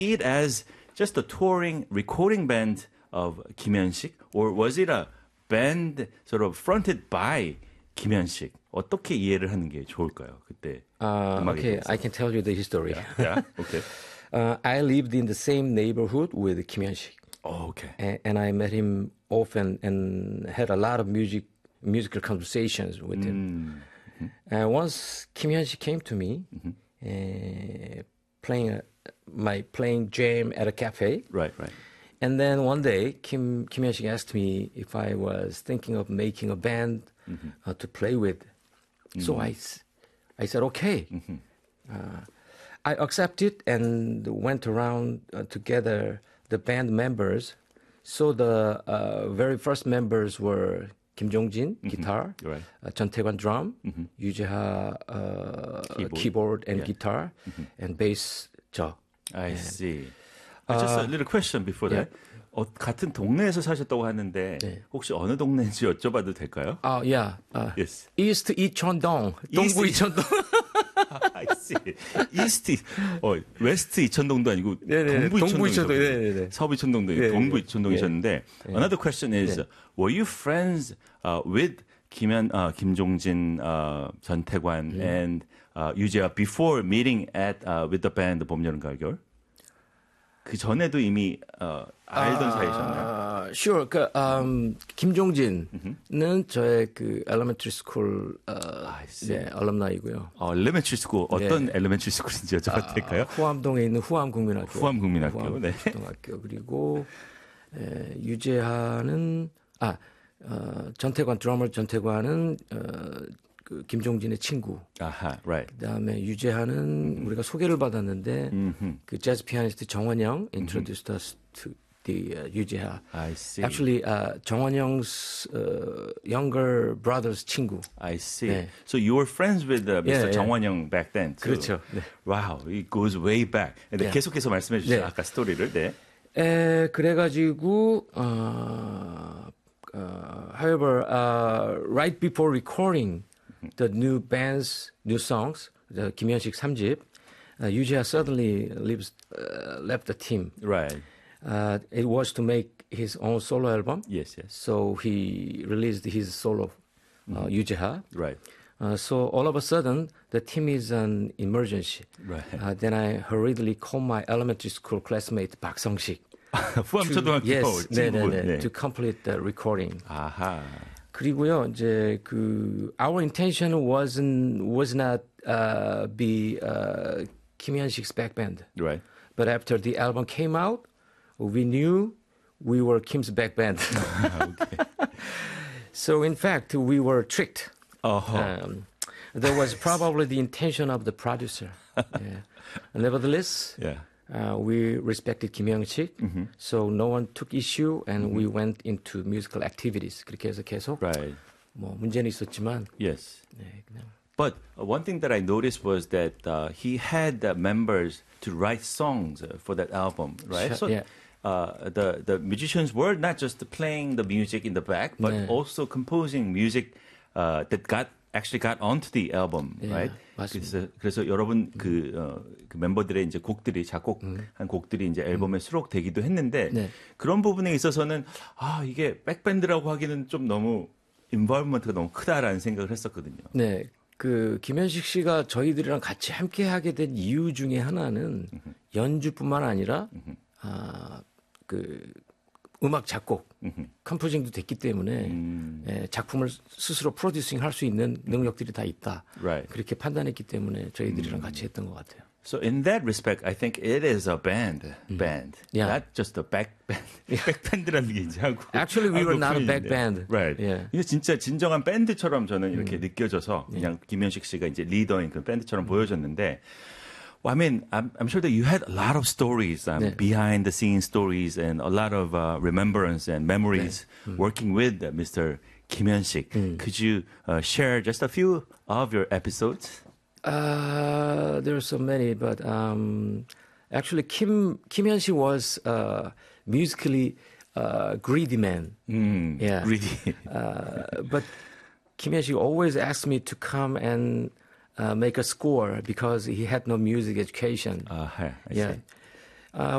it as just a touring recording band of 김현식, or was it a band sort of fronted by 김현식? 어떻게 이해를 하는 게 좋을까요? 그때 음악에 Okay, 대해서. I can tell you the history. Yeah, okay. I lived in the same neighborhood with Kim Hyun-sik. Oh, okay. And I met him often and had a lot of musical conversations with him. And once Kim Hyun-sik came to me, playing jam at a cafe. Right. And then one day, Kim Hyun-sik asked me if I was thinking of making a band to play with. So I said, okay. I accepted and went around to gather the band members. So the very first members were Kim Jong-jin, guitar, Right. Chun Tae-kwan, drum, Yoo Jae-ha, keyboard and guitar, and bass, 저. I see. Just a little question before that. 같은 동네에서 사셨다고 하는데 혹시 어느 동네인지 여쭤봐도 될까요? Yeah. Yes. East 이천동, 동부 이천동. I see. East, West 이천동도 아니고 동부 이천동, 서부 이천동도 아니고 동부 이천동이셨는데 another question is, were you friends with 김종진, 전태관, and 유재하 before meeting with the band 봄, 여름, 가을, 겨울? 그 전에도 이미 알던 사이셨나요? Sure. 김종진은 저의 그 elementary school alumni이고요. elementary school 어떤 elementary school인지 여쭤봐도 될까요? 후암동에 있는 후암국민학교. 후암국민학교. 네. 고등학교. 그리고 유재하는 전태관 드러머 전태관은 그 김종진의 친구. 아하, right. 그다음에 유재하는 우리가 소개를 받았는데 그 재즈 피아니스트 정원영 introduced us to the 유재하. I see. Actually, 정원영's younger brother's 친구. I see. 네. So you were friends with Mr. 정원영 back then too. 그렇죠. 네. Wow, it goes way back. 네, 계속해서 말씀해 주세요. 아까 스토리를. 네. 그래가지고 however, right before recording the new band's new songs, the 김현식 3집, 유재하 suddenly left the team. Right. It was to make his own solo album. Yes. So he released his solo, 유재하. Right. So all of a sudden, the team is an emergency. Right. Then I hurriedly called my elementary school classmate 박성식. 후암초등학교 Yes, 친구분. 네. To complete the recording. 아하. 그리고요, 이제 our intention was not be Kim Hyun-sik's back band. Right. But after the album came out, we knew we were Kim's back band. Okay. So in fact, we were tricked. That was probably the intention of the producer. Nevertheless, we respected Kim Hyun-sik, so no one took issue, and we went into musical activities. 그렇게 해서 계속 Right. 뭐 문제는 있었지만. Yes. 네, 그냥. But one thing that I noticed was that he had members to write songs for that album, right? So the musicians were not just playing the music in the back, but also composing music that actually got onto the album, right? 맞습니다. 그래서 여러분 그 멤버들의 이제 곡들이 작곡한 곡들이 이제 앨범에 수록되기도 했는데 그런 부분에 있어서는 이게 백밴드라고 하기는 좀 너무 인볼브먼트가 너무 크다라는 생각을 했었거든요. 네. 그 김현식 씨가 저희들이랑 같이 함께 하게 된 이유 중에 하나는 연주뿐만 아니라 그 음악 작곡, 컴포징도 됐기 때문에 작품을 스스로 프로듀싱 할 수 있는 능력들이 다 있다. Right. 그렇게 판단했기 때문에 저희들이랑 같이 했던 것 같아요. So in that respect, I think it is a band, Yeah. not just a back band. 백밴드라는 게 이제 하고. Actually, we were not a back band. Right. Yeah. 이게 진짜 진정한 밴드처럼 저는 이렇게 느껴져서 그냥 김현식 씨가 이제 리더인 그런 밴드처럼 보여졌는데. Well, I mean, I'm sure that you had a lot of stories, behind the scenes stories, and a lot of remembrance and memories working with Mr. Kim Hyun-sik. Could you share just a few of your episodes? There are so many, but actually, Kim Hyun-sik was musically greedy man. Yeah, Greedy. but Kim Hyun-sik always asked me to come and make a score because he had no music education. I Yeah. see.